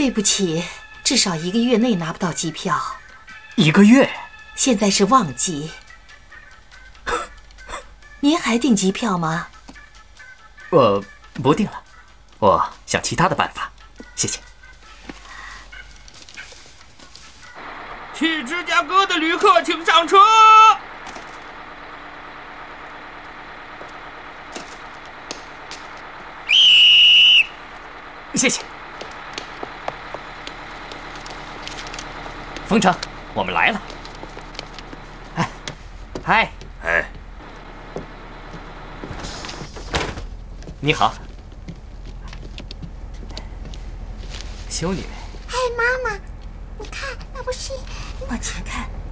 对不起，至少1个月内拿不到机票。 1个月？ 现在是旺季。您还订机票吗？ 我不订了，我想其他的办法，谢谢。 去芝加哥的旅客请上车。 谢谢。冯程，我们来了。哎，嗨， 哎， 你好，修女。 哎，妈妈，你看，那不是…… 往前看。